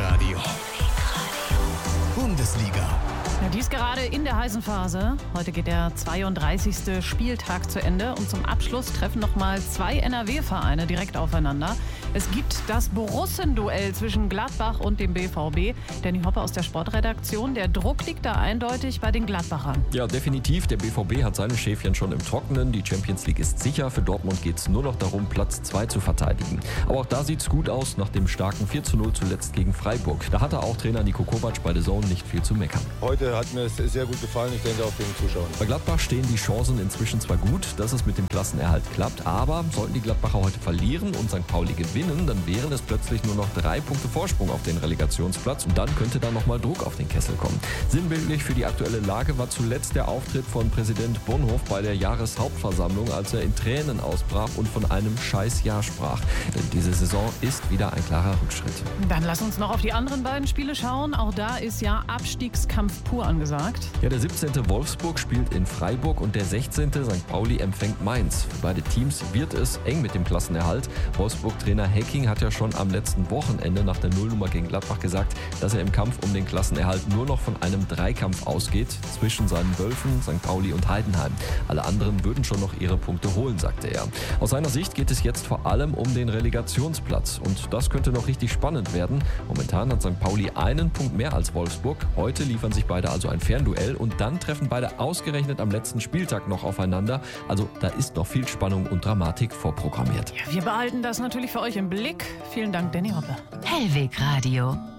Radio. Bundesliga. Ja, die ist gerade in der heißen Phase. Heute geht der 32. Spieltag zu Ende und zum Abschluss treffen nochmal zwei NRW-Vereine direkt aufeinander. Es gibt das Borussen-Duell zwischen Gladbach und dem BVB. Danny Hoppe aus der Sportredaktion. Der Druck liegt da eindeutig bei den Gladbachern. Ja, definitiv. Der BVB hat seine Schäfchen schon im Trockenen. Die Champions League ist sicher. Für Dortmund geht es nur noch darum, Platz 2 zu verteidigen. Aber auch da sieht es gut aus nach dem starken 4:0 zuletzt gegen Freiburg. Da hatte auch Trainer Niko Kovac bei The Zone nicht viel zu meckern. Heute hat mir es sehr gut gefallen. Ich denke auch den Zuschauern. Bei Gladbach stehen die Chancen inzwischen zwar gut, dass es mit dem Klassenerhalt klappt, aber sollten die Gladbacher heute verlieren und St. Pauli gewinnen, dann wären es plötzlich nur noch 3 Punkte Vorsprung auf den Relegationsplatz und dann könnte da nochmal Druck auf den Kessel kommen. Sinnbildlich für die aktuelle Lage war zuletzt der Auftritt von Präsident Bonhof bei der Jahreshauptversammlung, als er in Tränen ausbrach und von einem Scheißjahr sprach. Denn diese Saison ist wieder ein klarer Rückschritt. Dann lass uns noch auf die anderen beiden Spiele schauen. Auch da ist ja Abstiegskampf pur angesagt. Ja, der 17. Wolfsburg spielt in Freiburg und der 16. St. Pauli empfängt Mainz. Für beide Teams wird es eng mit dem Klassenerhalt. Wolfsburg-Trainer Hecking hat ja schon am letzten Wochenende nach der Nullnummer gegen Gladbach gesagt, dass er im Kampf um den Klassenerhalt nur noch von einem Dreikampf ausgeht zwischen seinen Wölfen, St. Pauli und Heidenheim. Alle anderen würden schon noch ihre Punkte holen, sagte er. Aus seiner Sicht geht es jetzt vor allem um den Relegationsplatz und das könnte noch richtig spannend werden. Momentan hat St. Pauli einen Punkt mehr als Wolfsburg. Heute liefern sich beide also ein Fernduell und dann treffen beide ausgerechnet am letzten Spieltag noch aufeinander. Also da ist noch viel Spannung und Dramatik vorprogrammiert. Ja, wir behalten das natürlich für euch im Blick. Vielen Dank, Danny Hoppe. Hellweg Radio.